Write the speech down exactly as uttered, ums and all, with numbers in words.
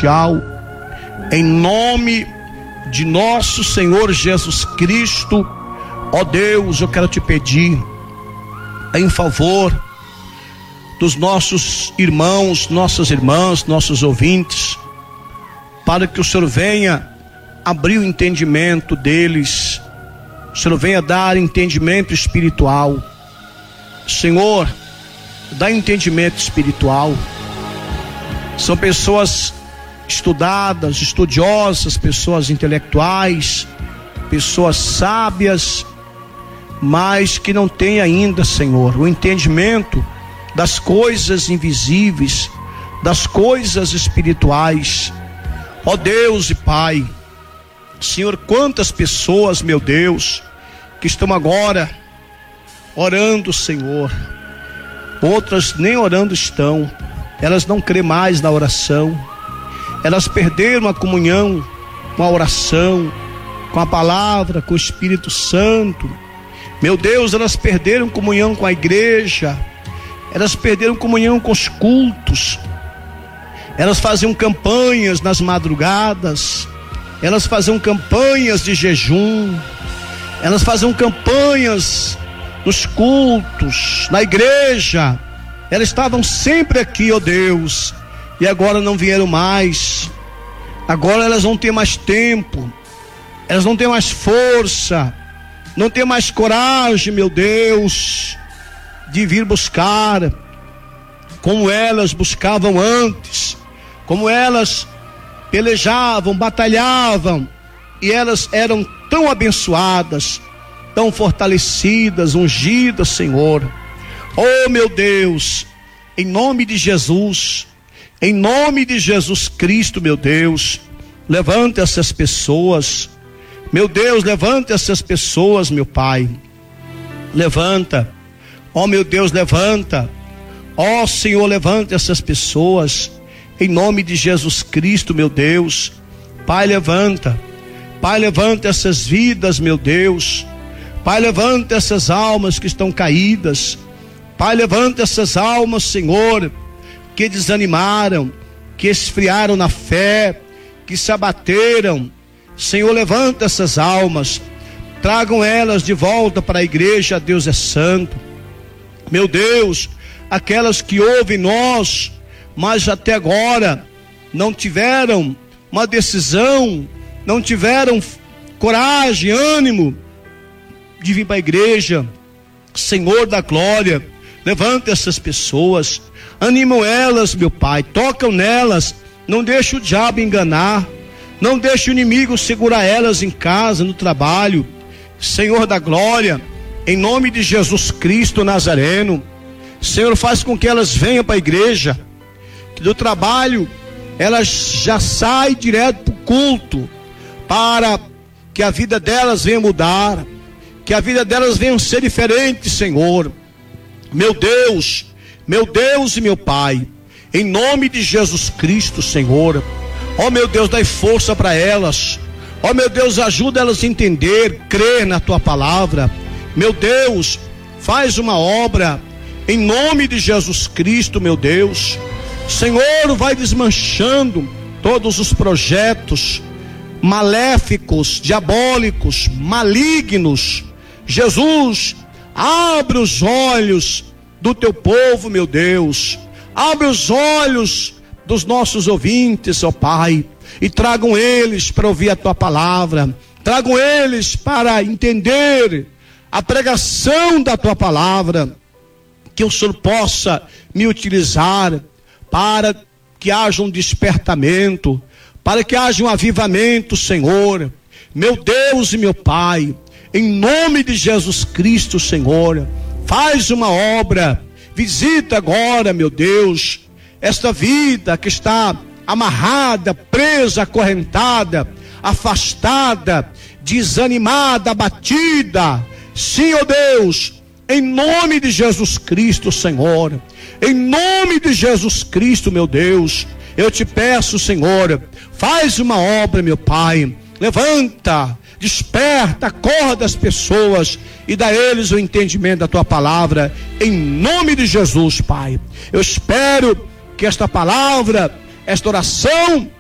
celestial, em nome de nosso Senhor Jesus Cristo, ó Deus, eu quero te pedir em favor dos nossos irmãos, nossas irmãs, nossos ouvintes, para que o Senhor venha abrir o entendimento deles, o Senhor venha dar entendimento espiritual. Senhor, dá entendimento espiritual. São pessoas estudadas, estudiosas, pessoas intelectuais, pessoas sábias, mas que não têm ainda, Senhor, o entendimento das coisas invisíveis, das coisas espirituais. Ó Deus e Pai, Senhor, quantas pessoas, meu Deus, que estão agora orando, Senhor, outras nem orando estão, elas não crêem mais na oração, elas perderam a comunhão com a oração, com a palavra, com o Espírito Santo. Meu Deus, elas perderam comunhão com a igreja, elas perderam comunhão com os cultos, elas faziam campanhas nas madrugadas, elas faziam campanhas de jejum, elas faziam campanhas nos cultos, na igreja, elas estavam sempre aqui, ó Deus, e agora não vieram mais. Agora elas não têm mais tempo, elas não têm mais força, não têm mais coragem, meu Deus, de vir buscar como elas buscavam antes, como elas pelejavam, batalhavam, e elas eram tão abençoadas, tão fortalecidas, ungidas, Senhor. Oh, meu Deus, em nome de Jesus, em nome de Jesus Cristo, meu Deus, levanta essas pessoas, meu Deus, levanta essas pessoas, meu Pai, levanta. Ó, meu Deus, levanta. Ó, Senhor, levanta essas pessoas, em nome de Jesus Cristo, meu Deus. Pai, levanta. Pai, levanta essas vidas, meu Deus. Pai, levanta essas almas que estão caídas. Pai, levanta essas almas, Senhor, que desanimaram, que esfriaram na fé, que se abateram. Senhor, levanta essas almas, tragam elas de volta para a igreja. Deus é santo. Meu Deus, aquelas que ouvem nós, mas até agora não tiveram uma decisão, não tiveram coragem, ânimo de vir para a igreja. Senhor da glória, levanta essas pessoas, animam elas, meu Pai, tocam nelas, não deixa o diabo enganar, não deixa o inimigo segurar elas em casa, no trabalho. Senhor da glória, em nome de Jesus Cristo Nazareno, Senhor, faz com que elas venham para a igreja, que do trabalho elas já saem direto para o culto, para que a vida delas venha mudar, que a vida delas venha ser diferente, Senhor. Meu Deus, meu Deus e meu Pai, em nome de Jesus Cristo, Senhor, ó meu Deus, dai força para elas, ó meu Deus, ajuda elas a entender, crer na tua palavra. Meu Deus, faz uma obra em nome de Jesus Cristo, meu Deus. Senhor, vai desmanchando todos os projetos maléficos, diabólicos, malignos. Jesus, abre os olhos do teu povo, meu Deus. Abre os olhos dos nossos ouvintes, ó Pai, e tragam eles para ouvir a tua palavra. Tragam eles para entender a pregação da tua palavra. Que o Senhor possa me utilizar para que haja um despertamento, para que haja um avivamento, Senhor. Meu Deus e meu Pai, em nome de Jesus Cristo, Senhor, faz uma obra. Visita agora, meu Deus, esta vida que está amarrada, presa, acorrentada, afastada, desanimada, abatida. Sim, ó Deus, em nome de Jesus Cristo, Senhor, em nome de Jesus Cristo, meu Deus, eu te peço, Senhor, faz uma obra, meu Pai, levanta, desperta, acorda as pessoas e dá a eles o entendimento da tua palavra, em nome de Jesus, Pai. Eu espero que esta palavra, esta oração